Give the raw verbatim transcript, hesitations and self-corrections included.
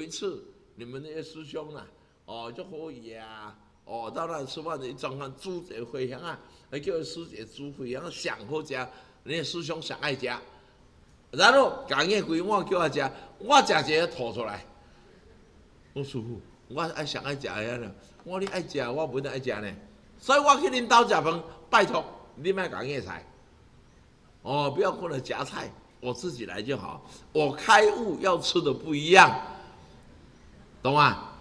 一次，你们那些师兄啊，哦，就可以啊，哦，到那吃饭的一装饭煮一个花香啊，还叫师姐煮花香，上好食，你的师兄上爱食。然后讲嘢规碗叫我食，我食一个吐出来。我师傅，我爱上爱食个了，我你爱食，我不能爱食呢。所以我去恁兜食饭，拜托你莫讲叶菜，哦，不要过来夹菜，我自己来就好。我开悟要吃的不一样，懂吗？